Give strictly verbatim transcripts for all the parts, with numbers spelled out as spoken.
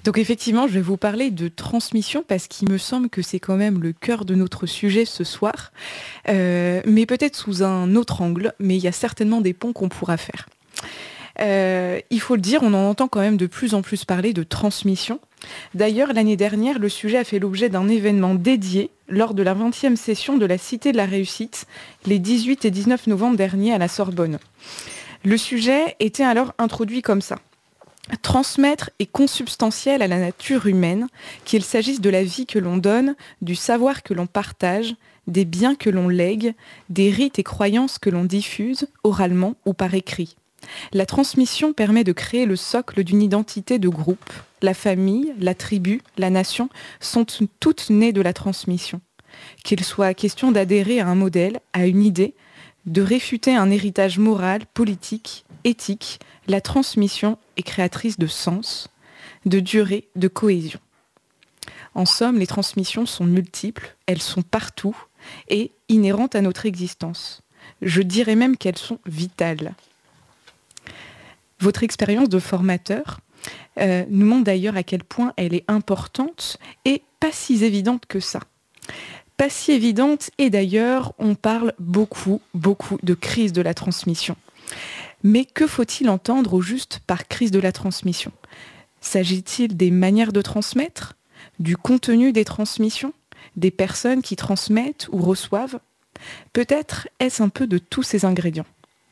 Donc effectivement, je vais vous parler de transmission parce qu'il me semble que c'est quand même le cœur de notre sujet ce soir, euh, mais peut-être sous un autre angle, mais il y a certainement des ponts qu'on pourra faire. Euh, il faut le dire, on en entend quand même de plus en plus parler de transmission. D'ailleurs, l'année dernière, le sujet a fait l'objet d'un événement dédié lors de la vingtième session de la Cité de la Réussite, les dix-huit et dix-neuf novembre dernier à la Sorbonne. Le sujet était alors introduit comme ça. Transmettre est consubstantiel à la nature humaine, qu'il s'agisse de la vie que l'on donne, du savoir que l'on partage, des biens que l'on lègue, des rites et croyances que l'on diffuse, oralement ou par écrit. La transmission permet de créer le socle d'une identité de groupe. La famille, la tribu, la nation sont toutes nées de la transmission. Qu'il soit question d'adhérer à un modèle, à une idée, de réfuter un héritage moral, politique, éthique, la transmission est créatrice de sens, de durée, de cohésion. En somme, les transmissions sont multiples, elles sont partout et inhérentes à notre existence. Je dirais même qu'elles sont vitales. Votre expérience de formateur euh, nous montre d'ailleurs à quel point elle est importante et pas si évidente que ça. Pas si évidente et d'ailleurs, on parle beaucoup, beaucoup de crise de la transmission. Mais que faut-il entendre au juste par crise de la transmission ? S'agit-il des manières de transmettre ? Du contenu des transmissions ? Des personnes qui transmettent ou reçoivent ? Peut-être est-ce un peu de tous ces ingrédients.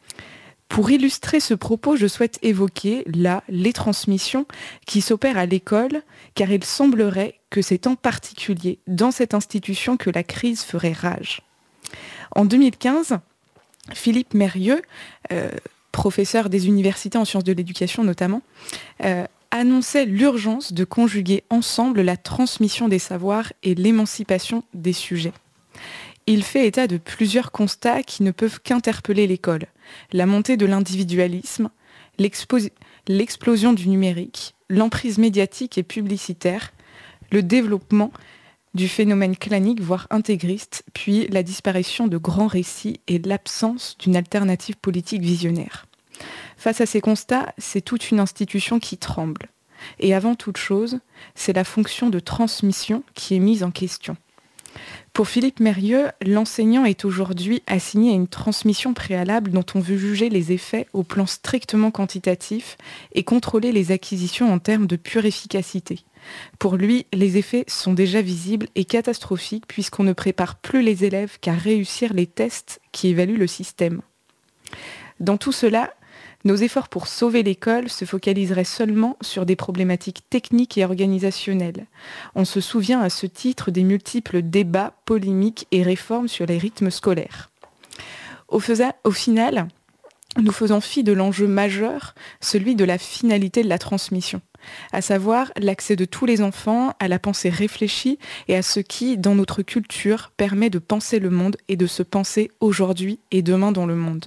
Pour illustrer ce propos, je souhaite évoquer, là, les transmissions qui s'opèrent à l'école, car il semblerait que c'est en particulier dans cette institution que la crise ferait rage. En deux mille quinze, Philippe Mérieux, euh, professeur des universités en sciences de l'éducation notamment, euh, annonçait l'urgence de conjuguer ensemble la transmission des savoirs et l'émancipation des sujets. Il fait état de plusieurs constats qui ne peuvent qu'interpeller l'école. La montée de l'individualisme, l'expo- l'explosion du numérique, l'emprise médiatique et publicitaire, le développement du phénomène clanique, voire intégriste, puis la disparition de grands récits et l'absence d'une alternative politique visionnaire. Face à ces constats, c'est toute une institution qui tremble. Et avant toute chose, c'est la fonction de transmission qui est mise en question. Pour Philippe Mérieux, l'enseignant est aujourd'hui assigné à une transmission préalable dont on veut juger les effets au plan strictement quantitatif et contrôler les acquisitions en termes de pure efficacité. Pour lui, les effets sont déjà visibles et catastrophiques puisqu'on ne prépare plus les élèves qu'à réussir les tests qui évaluent le système. Dans tout cela, nos efforts pour sauver l'école se focaliseraient seulement sur des problématiques techniques et organisationnelles. On se souvient à ce titre des multiples débats, polémiques et réformes sur les rythmes scolaires. Au, faisa- au final, nous faisons fi de l'enjeu majeur, celui de la finalité de la transmission, à savoir l'accès de tous les enfants à la pensée réfléchie et à ce qui, dans notre culture, permet de penser le monde et de se penser aujourd'hui et demain dans le monde.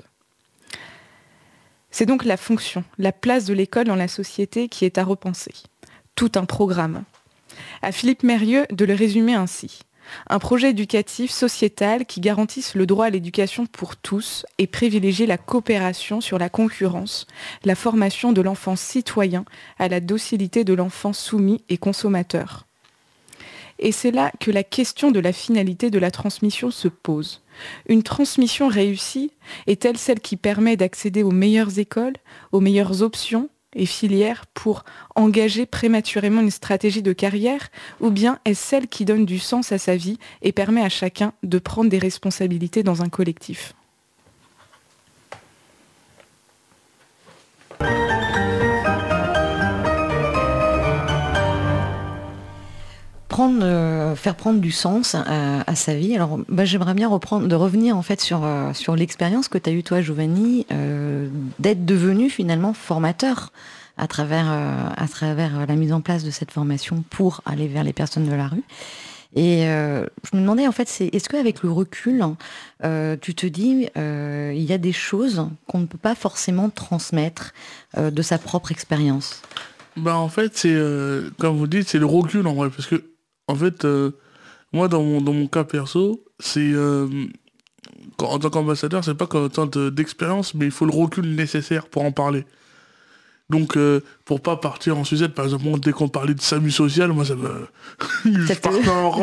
C'est donc la fonction, la place de l'école dans la société qui est à repenser. Tout un programme. À Philippe Mérieux de le résumer ainsi. Un projet éducatif, sociétal qui garantisse le droit à l'éducation pour tous et privilégie la coopération sur la concurrence, la formation de l'enfant citoyen à la docilité de l'enfant soumis et consommateur. Et c'est là que la question de la finalité de la transmission se pose. Une transmission réussie est-elle celle qui permet d'accéder aux meilleures écoles, aux meilleures options et filières pour engager prématurément une stratégie de carrière, ou bien est-ce celle qui donne du sens à sa vie et permet à chacun de prendre des responsabilités dans un collectif ? Prendre, euh, faire prendre du sens à, à sa vie. Alors, bah, j'aimerais bien reprendre, de revenir en fait sur euh, sur l'expérience que tu as eue toi, Giovanni, euh, d'être devenu finalement formateur à travers euh, à travers la mise en place de cette formation pour aller vers les personnes de la rue. Et euh, je me demandais en fait, c'est est-ce qu'avec le recul, euh, tu te dis euh, il y a des choses qu'on ne peut pas forcément transmettre euh, de sa propre expérience. Bah en fait c'est euh, comme vous dites, c'est le recul en vrai, parce que en fait euh, moi dans mon dans mon cas perso, c'est euh, quand- en tant qu'ambassadeur, c'est pas qu'en tant de- d'expérience, mais il faut le recul nécessaire pour en parler. Donc, euh, pour pas partir en sucette, par exemple, moi, dès qu'on parlait de SAMU social, moi, ça me... Ça je partais te- en